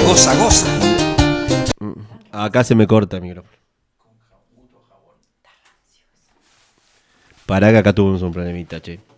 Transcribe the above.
Goza, goza. Acá se me corta el micrófono. Pará que acá tuvimos un problemita, che.